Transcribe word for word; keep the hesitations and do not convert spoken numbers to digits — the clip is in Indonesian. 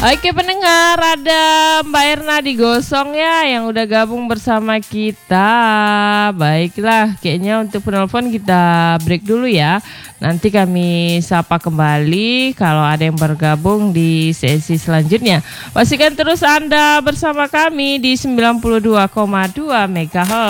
Oke pendengar, ada Mbak Erna di Gosong ya yang udah gabung bersama kita. Baiklah, kayaknya untuk penelpon kita break dulu ya. Nanti kami sapa kembali kalau ada yang bergabung di sesi selanjutnya. Pastikan terus Anda bersama kami di sembilan puluh dua koma dua MHz.